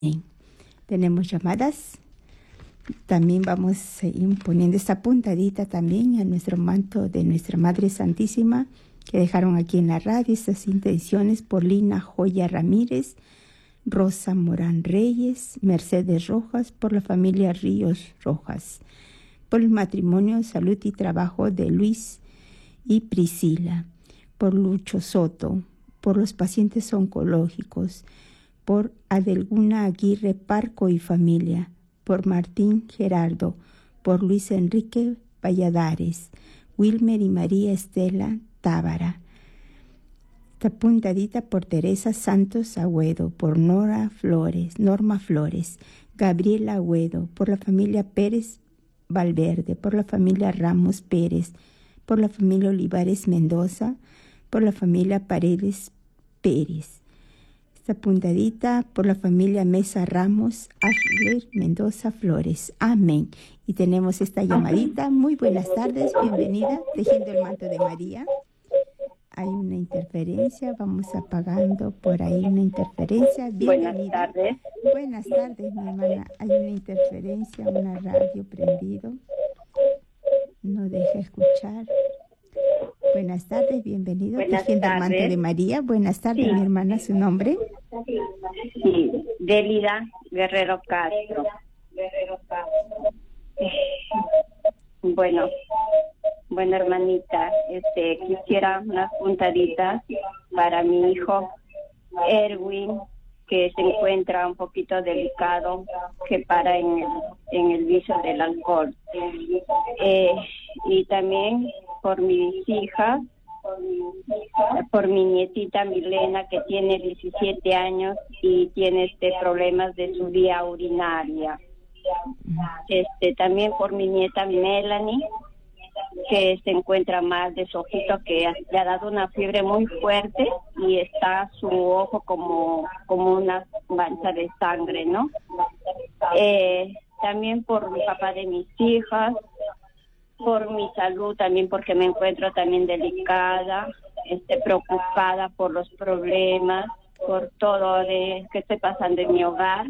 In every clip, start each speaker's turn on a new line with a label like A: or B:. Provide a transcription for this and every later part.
A: Tenemos llamadas. También vamos a seguir poniendo esta puntadita también a nuestro manto de nuestra Madre Santísima que dejaron aquí en la radio. Estas intenciones por Lina Joya Ramírez, Rosa Morán Reyes, Mercedes Rojas, por la familia Ríos Rojas, por el matrimonio, salud y trabajo de Luis y Priscila, por Lucho Soto, por los pacientes oncológicos, por Adelguna Aguirre Parco y familia, por Martín Gerardo, por Luis Enrique Valladares, Wilmer y María Estela Tábara. Esta puntadita por Teresa Santos Agüedo, por Norma Flores, Gabriela Agüedo, por la familia Pérez Valverde, por la familia Ramos Pérez, por la familia Olivares Mendoza, por la familia Paredes Pérez. Esta puntadita por la familia Mesa Ramos, Ashler Mendoza Flores. Amén. Y tenemos esta llamadita. Muy buenas tardes, bienvenida, tejiendo el manto de María. Hay una interferencia, vamos apagando por ahí una interferencia. Bienvenida.
B: Buenas tardes.
A: Buenas tardes, mi hermana. Hay una interferencia, una radio prendido. No deja escuchar. Buenas tardes, bienvenido. Tejiendo el manto de María. Buenas tardes, sí. Mi hermana, ¿su nombre?
B: Sí, Délida Guerrero Castro. Bueno, hermanita, quisiera unas puntaditas para mi hijo Erwin, que se encuentra un poquito delicado, que para en el vicio del alcohol. Y también por mis hijas, por mi nietita Milena, que tiene 17 años y tiene problemas de su vía urinaria. También por mi nieta Melanie, que se encuentra mal de su ojito, que le ha dado una fiebre muy fuerte y está su ojo como una mancha de sangre, ¿no? También por mi papá de mis hijas, por mi salud también, porque me encuentro también delicada, preocupada por los problemas, por todo que estoy pasando en mi hogar,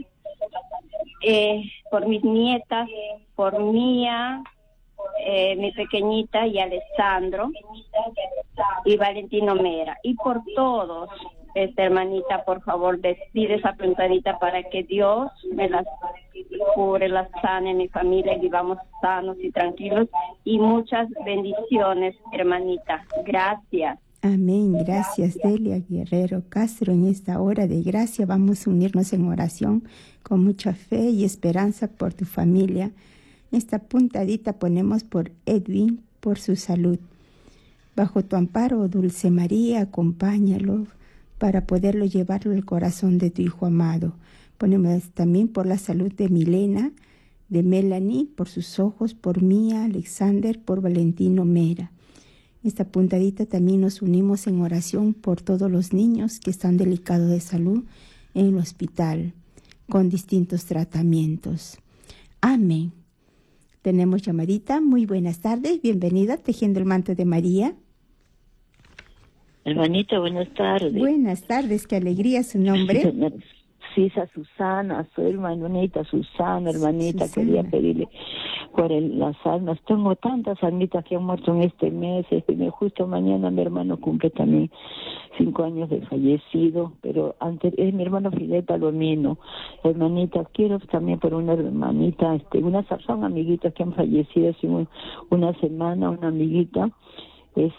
B: por mis nietas, por Mía, mi pequeñita, y Alessandro y Valentino Mera, y por todos. Hermanita, por favor, despide esa puntadita para que Dios me las cure, las sane, mi familia, y vivamos sanos y tranquilos. Y muchas bendiciones, hermanita. Gracias.
A: Amén. Gracias, Delia Guerrero Castro. En esta hora de gracia vamos a unirnos en oración con mucha fe y esperanza por tu familia. Esta puntadita ponemos por Edwin, por su salud. Bajo tu amparo, Dulce María, acompáñalo para poderlo llevarlo al corazón de tu Hijo amado. Ponemos también por la salud de Milena, de Melanie, por sus ojos, por Mía, Alexander, por Valentino Mera. Esta puntadita también nos unimos en oración por todos los niños que están delicados de salud en el hospital, con distintos tratamientos. Amén. Tenemos llamadita. Muy buenas tardes. Bienvenida, Tejiendo el Manto de María.
C: Hermanita, buenas tardes.
A: Buenas tardes, qué alegría, su nombre.
C: Sí, Susana, soy hermanita Susana, hermanita, Susana. Quería pedirle por las almas. Tengo tantas almitas que han muerto en este mes, justo mañana mi hermano cumple también 5 años de fallecido, pero antes es mi hermano Fidel Palomino. Hermanita, quiero también por una hermanita, son amiguitas que han fallecido hace una semana, una amiguita, es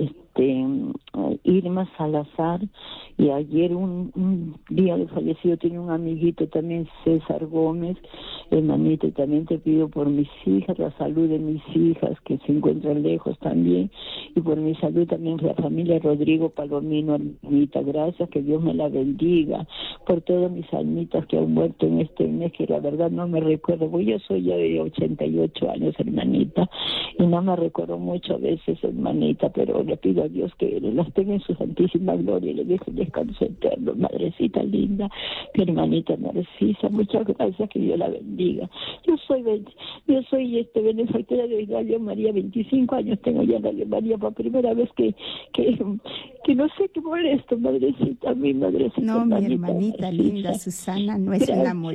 C: Irma Salazar, y ayer un día de fallecido tiene un amiguito también, César Gómez. Hermanita, y también te pido por mis hijas, la salud de mis hijas que se encuentran lejos también, y por mi salud también la familia Rodrigo Palomino, hermanita. Gracias, que Dios me la bendiga, por todas mis almitas que han muerto en este mes, que la verdad no me recuerdo, porque yo soy ya de 88 años, hermanita, y no me recuerdo mucho a veces, hermanita, pero le pido a Dios que las tenga en su santísima gloria y le deje un descanso eterno. Madrecita linda, mi hermanita Narcisa, muchas gracias, que Dios la bendiga. Yo soy benefactora de Radio María, 25 años tengo ya en Radio María, por primera vez que no sé qué molesto, madrecita, mi madrecita.
A: No, mi hermanita linda, Susana, no es una molestia.